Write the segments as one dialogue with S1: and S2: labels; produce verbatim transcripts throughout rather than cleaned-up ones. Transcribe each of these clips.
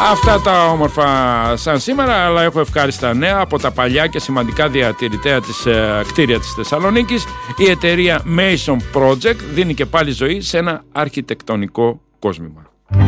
S1: Αυτά τα όμορφα σαν σήμερα, αλλά έχω ευχάριστα νέα από τα παλιά και σημαντικά διατηρητέα της ε, κτίρια της Θεσσαλονίκης. Η εταιρεία Mason Project δίνει και πάλι ζωή σε ένα αρχιτεκτονικό κόσμημα.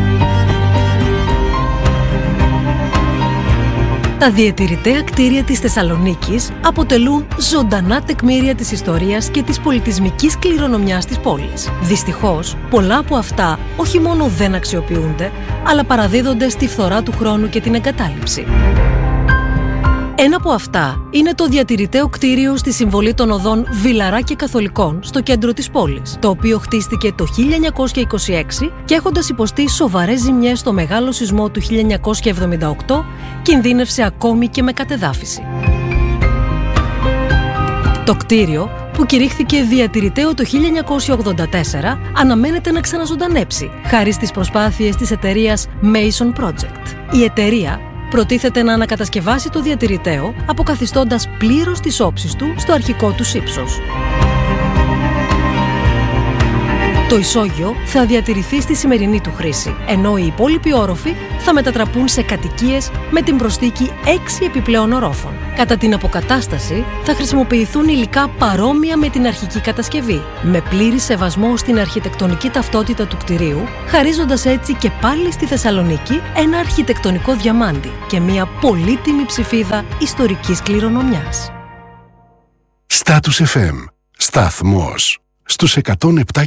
S2: Τα διατηρητέα κτίρια της Θεσσαλονίκης αποτελούν ζωντανά τεκμήρια της ιστορίας και της πολιτισμικής κληρονομιάς της πόλης. Δυστυχώς, πολλά από αυτά όχι μόνο δεν αξιοποιούνται, αλλά παραδίδονται στη φθορά του χρόνου και την εγκατάλειψη. Ένα από αυτά είναι το διατηρηταίο κτίριο στη συμβολή των οδών Βιλαρά και Καθολικών στο κέντρο της πόλης, το οποίο χτίστηκε το χίλια εννιακόσια είκοσι έξι και έχοντας υποστεί σοβαρές ζημιές στο μεγάλο σεισμό του χίλια εννιακόσια εβδομήντα οκτώ, κινδύνευσε ακόμη και με κατεδάφιση. Το κτίριο, που κηρύχθηκε διατηρηταίο το χίλια εννιακόσια ογδόντα τέσσερα, αναμένεται να ξαναζωντανέψει, χάρη στις προσπάθειες της εταιρείας Mason Project. Η εταιρεία προτίθεται να ανακατασκευάσει το διατηρηταίο, αποκαθιστώντας πλήρως τις όψεις του στο αρχικό του ύψος. Το ισόγειο θα διατηρηθεί στη σημερινή του χρήση, ενώ οι υπόλοιποι όροφοι θα μετατραπούν σε κατοικίες με την προσθήκη έξι επιπλέον ορόφων. Κατά την αποκατάσταση θα χρησιμοποιηθούν υλικά παρόμοια με την αρχική κατασκευή, με πλήρη σεβασμό στην αρχιτεκτονική ταυτότητα του κτηρίου, χαρίζοντας έτσι και πάλι στη Θεσσαλονίκη ένα αρχιτεκτονικό διαμάντι και μια πολύτιμη ψηφίδα ιστορικής κληρονομιάς.
S3: Status εφ εμ. Σταθμός στους εκατόν επτά